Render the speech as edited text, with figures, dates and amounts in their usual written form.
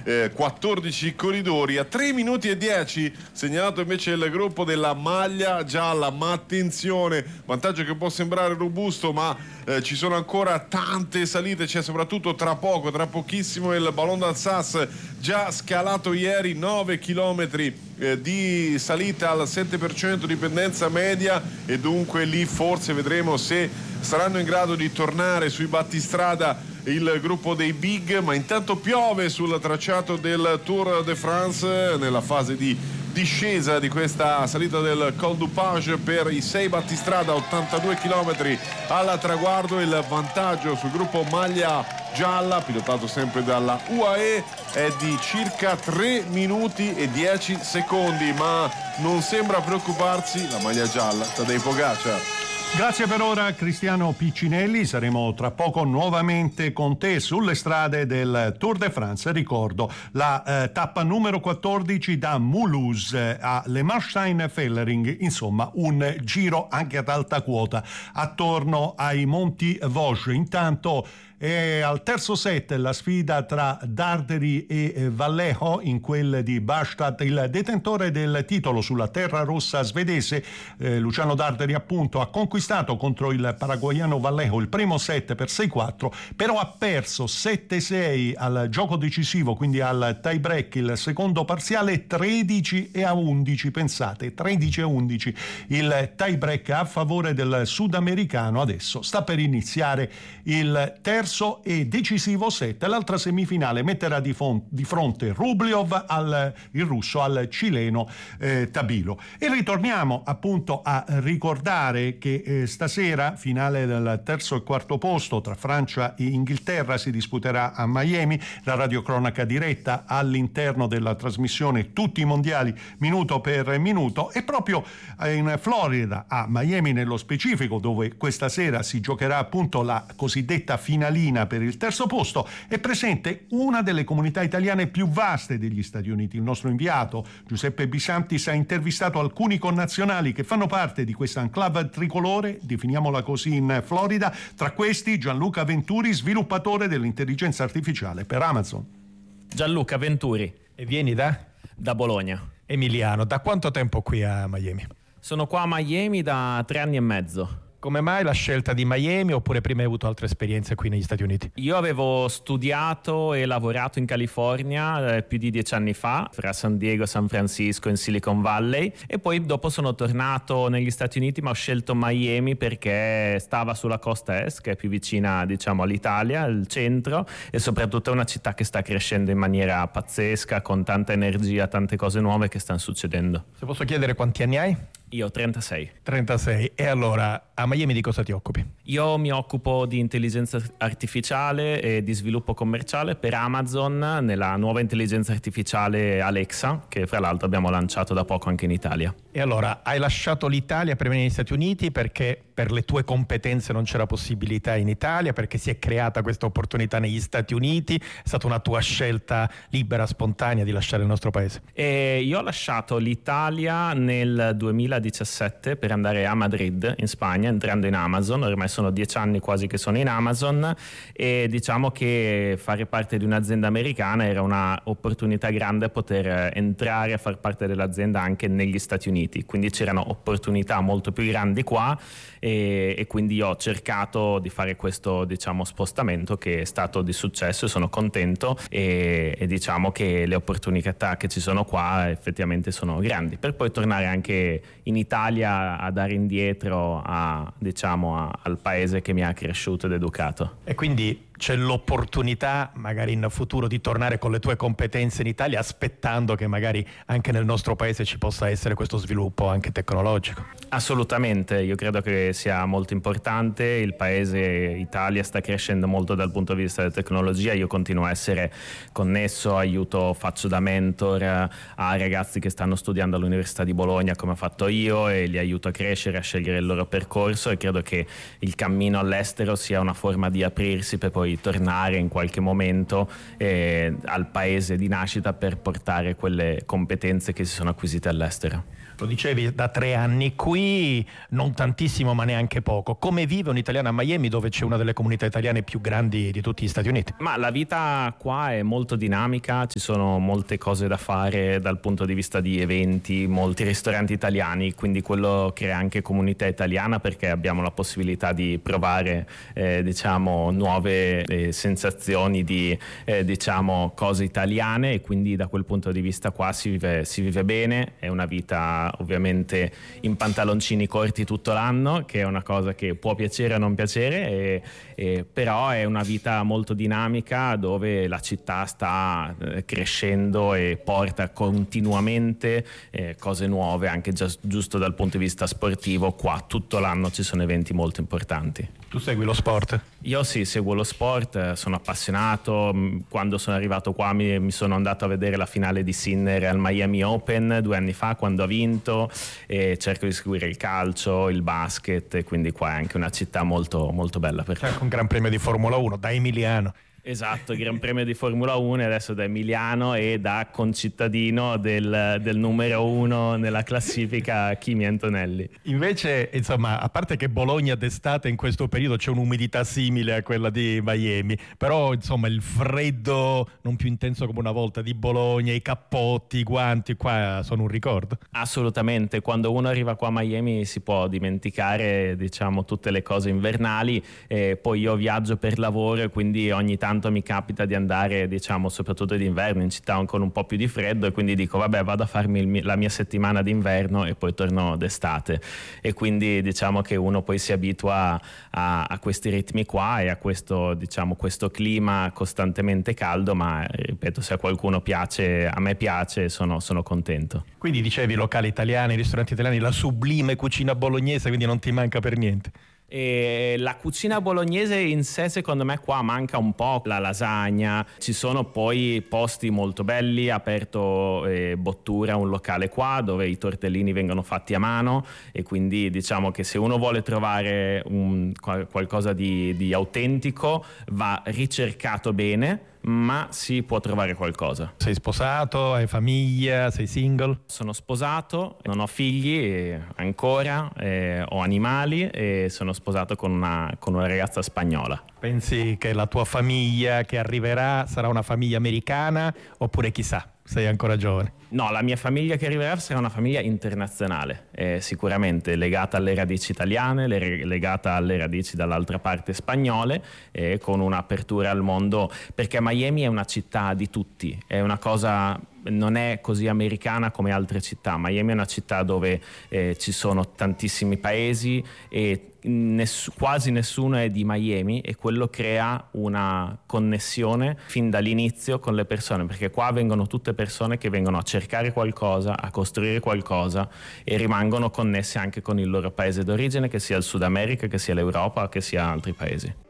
14 corridori. A 3 minuti e 10 segnalato invece il gruppo della maglia gialla, ma attenzione, vantaggio che può sembrare robusto, ma ci sono ancora tante salite, c'è soprattutto tra pochissimo il Ballon d'Alsace, già scalato ieri 9 chilometri di salita al 7% di pendenza media, e dunque lì forse vedremo se saranno in grado di tornare sui battistrada il gruppo dei big. Ma intanto piove sul tracciato del Tour de France nella fase di discesa di questa salita del Col du Page per i 6 battistrada, 82 km al traguardo. Il vantaggio sul gruppo maglia gialla, pilotato sempre dalla UAE, è di circa 3 minuti e 10 secondi, ma non sembra preoccuparsi la maglia gialla, Tadej Pogačar. Grazie per ora Cristiano Piccinelli, saremo tra poco nuovamente con te sulle strade del Tour de France. Ricordo la tappa numero 14 da Mulhouse a Le Marstein-Fellering, insomma un giro anche ad alta quota attorno ai Monti Vosges. Intanto è al terzo set la sfida tra Darderi e Vallejo, in quel di Bastad il detentore del titolo sulla terra rossa svedese. Luciano Darderi appunto ha conquistato contro il paraguaiano Vallejo il primo set per 6-4, però ha perso 7-6 al gioco decisivo, quindi al tie break, il secondo parziale 13-11, pensate, 13-11 il tie break a favore del sudamericano. Adesso sta per iniziare il terzo e decisivo set. L'altra semifinale metterà di fronte Rublev, il russo, al cileno Tabilo. E ritorniamo appunto a ricordare che stasera finale del terzo e quarto posto tra Francia e Inghilterra si disputerà a Miami. La radiocronaca diretta all'interno della trasmissione Tutti i mondiali minuto per minuto, e proprio in Florida, a Miami nello specifico, dove questa sera si giocherà appunto la cosiddetta finalina per il terzo posto, è presente una delle comunità italiane più vaste degli Stati Uniti. Il nostro inviato Giuseppe Bisantis ha intervistato alcuni connazionali che fanno parte di questa enclave tricolore, definiamola così, in Florida. Tra questi Gianluca Venturi, sviluppatore dell'intelligenza artificiale per Amazon. Gianluca Venturi. E vieni da Bologna. Emiliano, da quanto tempo qui a Miami? Sono qua a Miami da 3 anni e mezzo. Come mai la scelta di Miami, oppure prima hai avuto altre esperienze qui negli Stati Uniti? Io avevo studiato e lavorato in California più di 10 anni fa, fra San Diego, San Francisco, in Silicon Valley, e poi dopo sono tornato negli Stati Uniti, ma ho scelto Miami perché stava sulla costa est, che è più vicina, diciamo, all'Italia, il centro, e soprattutto è una città che sta crescendo in maniera pazzesca, con tanta energia, tante cose nuove che stanno succedendo. Se posso chiedere quanti anni hai? Io 36. 36. E allora, a Miami di cosa ti occupi? Io mi occupo di intelligenza artificiale e di sviluppo commerciale per Amazon nella nuova intelligenza artificiale Alexa, che fra l'altro abbiamo lanciato da poco anche in Italia. E allora, hai lasciato l'Italia per venire negli Stati Uniti perché per le tue competenze non c'era possibilità in Italia, perché si è creata questa opportunità negli Stati Uniti? È stata una tua scelta libera, spontanea di lasciare il nostro paese? E io ho lasciato l'Italia nel 2017 per andare a Madrid, in Spagna, entrando in Amazon. Ormai sono 10 anni quasi che sono in Amazon, e diciamo che fare parte di un'azienda americana era una opportunità grande, poter entrare a far parte dell'azienda anche negli Stati Uniti, quindi c'erano opportunità molto più grandi qua, e quindi io ho cercato di fare questo, diciamo, spostamento, che è stato di successo e sono contento, e diciamo che le opportunità che ci sono qua effettivamente sono grandi, per poi tornare anche in Italia a dare indietro al paese che mi ha cresciuto ed educato. E quindi c'è l'opportunità magari in futuro di tornare con le tue competenze in Italia, aspettando che magari anche nel nostro paese ci possa essere questo sviluppo anche tecnologico? Assolutamente, io credo che sia molto importante. Il paese Italia sta crescendo molto dal punto di vista della tecnologia. Io continuo a essere connesso, faccio da mentor a ragazzi che stanno studiando all'Università di Bologna, come ho fatto io, e li aiuto a crescere, a scegliere il loro percorso, e credo che il cammino all'estero sia una forma di aprirsi per poi poi tornare in qualche momento al paese di nascita per portare quelle competenze che si sono acquisite all'estero. Lo dicevi, da 3 anni qui, non tantissimo ma neanche poco. Come vive un italiano a Miami, dove c'è una delle comunità italiane più grandi di tutti gli Stati Uniti? Ma la vita qua è molto dinamica, ci sono molte cose da fare dal punto di vista di eventi, molti ristoranti italiani, quindi quello crea anche comunità italiana, perché abbiamo la possibilità di provare nuove sensazioni di cose italiane, e quindi da quel punto di vista qua si vive bene. È una vita ovviamente in pantaloncini corti tutto l'anno, che è una cosa che può piacere o non piacere, però è una vita molto dinamica, dove la città sta crescendo e porta continuamente cose nuove, anche giusto dal punto di vista sportivo. Qua tutto l'anno ci sono eventi molto importanti. Tu segui lo sport? Io sì, seguo lo sport, sono appassionato. Quando sono arrivato qua mi sono andato a vedere la finale di Sinner al Miami Open 2 anni fa, quando ha vinto, e cerco di seguire il calcio, il basket, e quindi qua è anche una città molto, molto bella per me. C'è anche un Gran Premio di Formula 1 da Emiliano. Esatto, il Gran Premio di Formula 1, e adesso da emiliano e da concittadino del numero 1 nella classifica, Kimi Antonelli. Invece, insomma, a parte che Bologna d'estate in questo periodo c'è un'umidità simile a quella di Miami, però insomma il freddo non più intenso come una volta di Bologna, i cappotti, i guanti, qua sono un ricordo. Assolutamente, quando uno arriva qua a Miami si può dimenticare tutte le cose invernali, poi io viaggio per lavoro e quindi ogni tanto mi capita di andare soprattutto d'inverno in città con un po' più di freddo, e quindi dico vabbè, vado a farmi la mia settimana d'inverno e poi torno d'estate, e quindi che uno poi si abitua a questi ritmi qua e a questo clima costantemente caldo, ma ripeto, se a qualcuno piace, a me piace, sono contento. Quindi dicevi locali italiani, ristoranti italiani, la sublime cucina bolognese, quindi non ti manca per niente. E la cucina bolognese in sé, secondo me qua manca un po', la lasagna. Ci sono poi posti molto belli, aperto Bottura, un locale qua dove i tortellini vengono fatti a mano, e quindi che se uno vuole trovare qualcosa di autentico va ricercato bene, ma si può trovare qualcosa. Sei sposato, hai famiglia, sei single? Sono sposato, non ho figli ancora, ho animali, e sono sposato con una ragazza spagnola. Pensi che la tua famiglia che arriverà sarà una famiglia americana, oppure chissà, sei ancora giovane? No, la mia famiglia che arriverà sarà una famiglia internazionale, sicuramente legata alle radici italiane, legata alle radici dall'altra parte spagnole, e con un'apertura al mondo, perché Miami è una città di tutti, è una cosa, non è così americana come altre città. Miami è una città dove ci sono tantissimi paesi, e quasi nessuno è di Miami, e quello crea una connessione fin dall'inizio con le persone, perché qua vengono tutte persone che vengono a cercare qualcosa, a costruire qualcosa, e rimangono connesse anche con il loro paese d'origine, che sia il Sud America, che sia l'Europa, che sia altri paesi.